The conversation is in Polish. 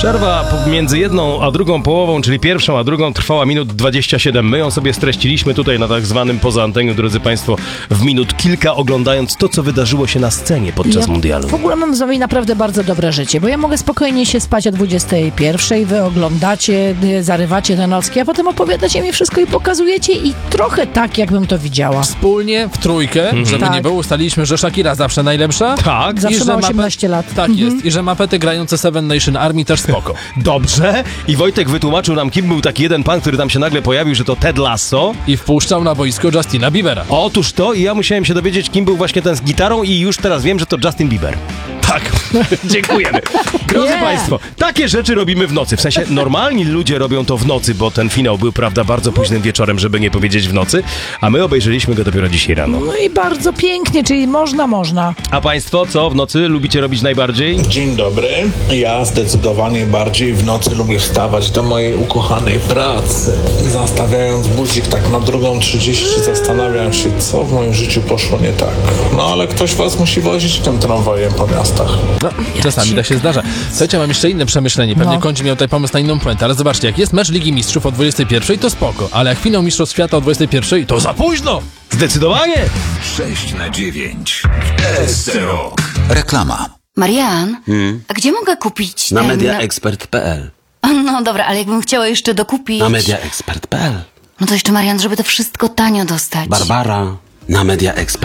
Przerwa między jedną a drugą połową, czyli pierwszą a drugą, trwała minut 27. My ją sobie streściliśmy tutaj na tak zwanym poza anteniu, drodzy Państwo, w minut kilka, oglądając to, co wydarzyło się na scenie podczas mundialu. W ogóle mam z wami naprawdę bardzo dobre życie, bo ja mogę spokojnie się spać o 21:00, wy oglądacie, zarywacie te nocki, a potem opowiadacie mi wszystko i pokazujecie i trochę tak, jakbym to widziała. Wspólnie, w trójkę, żeby Tak. nie było, ustaliliśmy, że Shakira zawsze najlepsza. Tak. Zawsze ma 18 lat. Tak jest. I że mapety grające Seven Nation Army też spoko. Dobrze. I Wojtek wytłumaczył nam, kim był taki jeden pan, który tam się nagle pojawił, że to Ted Lasso. I wpuszczał na boisko Justina Biebera. Otóż to i ja musiałem się dowiedzieć, kim był właśnie ten z gitarą i już teraz wiem, że to Justin Bieber. Tak, dziękujemy. Drodzy Państwo, takie rzeczy robimy w nocy. W sensie normalni ludzie robią to w nocy, bo ten finał był, prawda, bardzo późnym wieczorem, żeby nie powiedzieć w nocy, a my obejrzeliśmy go dopiero dzisiaj rano. No i bardzo pięknie, czyli można. A Państwo co w nocy lubicie robić najbardziej? Dzień dobry. Ja zdecydowanie bardziej w nocy lubię wstawać do mojej ukochanej pracy. Zastawiając budzik tak na 2:30 zastanawiam się, co w moim życiu poszło nie tak. No ale ktoś was musi wozić tym tramwajem po miastach. No, czasami tak się zdarza. Słuchajcie, mam jeszcze inne przemyślenie. Pewnie Kończy miał tutaj pomysł na inną puentę, ale zobaczcie, jak jest mecz Ligi Mistrzów o 21:00, to spoko, ale jak finał Mistrzostw Świata o 21:00, to za późno! Zdecydowanie! 6/9 SRO. Reklama. Marian, a gdzie mogę kupić Na ten... mediaexpert.pl. No dobra, ale jakbym chciała jeszcze dokupić... Na mediaexpert.pl. No to jeszcze, Marian, żeby to wszystko tanio dostać. Barbara. Na mediaexpert.